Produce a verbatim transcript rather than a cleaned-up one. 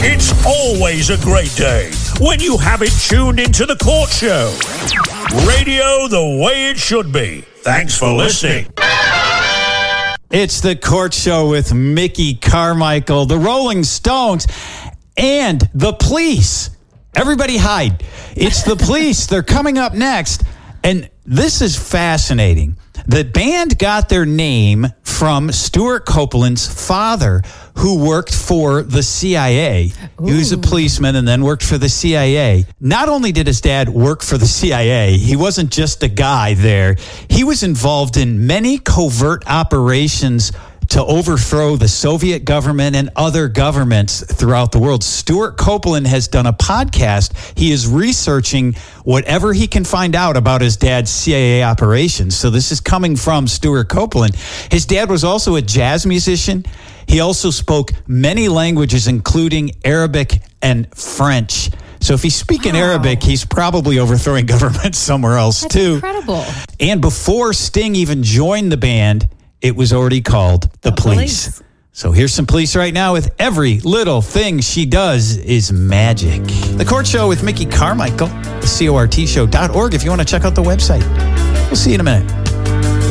It's always a great day when you have it tuned into The Court Show. Radio the way it should be. Thanks for listening. It's The Court Show with Mickey Carmichael, the Rolling Stones, and the police. Everybody hide. It's the police. They're coming up next. And this is fascinating. The band got their name from Stuart Copeland's father, who worked for the C I A. Ooh. He was a policeman and then worked for the C I A. Not only did his dad work for the C I A, he wasn't just a guy there. He was involved in many covert operations to overthrow the Soviet government and other governments throughout the world. Stuart Copeland has done a podcast. He is researching whatever he can find out about his dad's C I A operations. So this is coming from Stuart Copeland. His dad was also a jazz musician. He also spoke many languages, including Arabic and French. So if he's speaking wow. Arabic, he's probably overthrowing governments somewhere else That's too. Incredible. And before Sting even joined the band, it was already called The, the police. police. So here's some police right now with Every Little Thing She Does Is Magic. The Court Show with Mickey Carmichael, the C O R T show dot org if you want to check out the website. We'll see you in a minute.